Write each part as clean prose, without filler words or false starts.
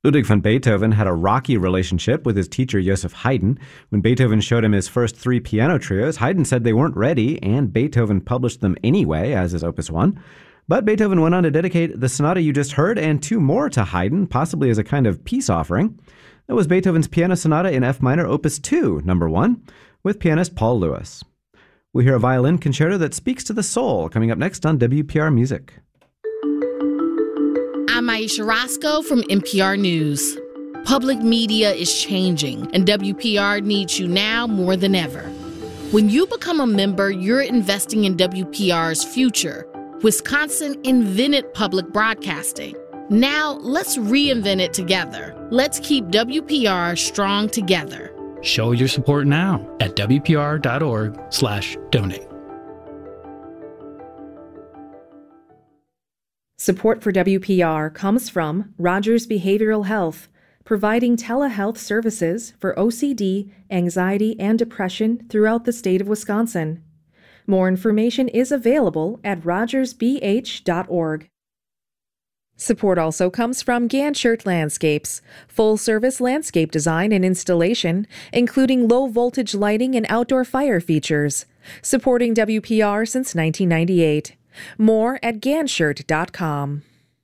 Ludwig van Beethoven had a rocky relationship with his teacher Joseph Haydn. When Beethoven showed him his first 3 piano trios, Haydn said they weren't ready, and Beethoven published them anyway as his Opus 1. But Beethoven went on to dedicate the sonata you just heard and 2 more to Haydn, possibly as a kind of peace offering. That was Beethoven's Piano Sonata in F minor, Opus 2, number 1, with pianist Paul Lewis. We'll hear a violin concerto that speaks to the soul, coming up next on WPR Music. I'm Aisha Roscoe from NPR News. Public media is changing, and WPR needs you now more than ever. When you become a member, you're investing in WPR's future. Wisconsin invented public broadcasting. Now, let's reinvent it together. Let's keep WPR strong together. Show your support now at WPR.org/donate. Support for WPR comes from Rogers Behavioral Health, providing telehealth services for OCD, anxiety, and depression throughout the state of Wisconsin. More information is available at rogersbh.org. Support also comes from Ganshert Landscapes, full-service landscape design and installation, including low-voltage lighting and outdoor fire features, supporting WPR since 1998. More at ganshert.com.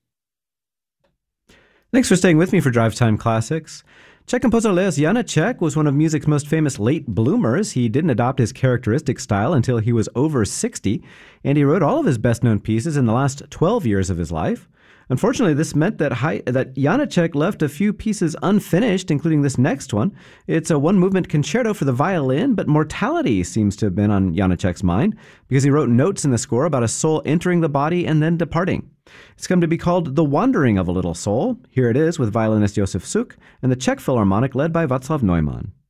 Thanks for staying with me for Drive Time Classics. Czech composer Leos Janáček was one of music's most famous late bloomers. He didn't adopt his characteristic style until he was over 60, and he wrote all of his best-known pieces in the last 12 years of his life. Unfortunately, this meant that Janáček left a few pieces unfinished, including this next one. It's a one-movement concerto for the violin, but mortality seems to have been on Janáček's mind because he wrote notes in the score about a soul entering the body and then departing. It's come to be called The Wandering of a Little Soul. Here it is with violinist Josef Suk and the Czech Philharmonic led by Václav Neumann.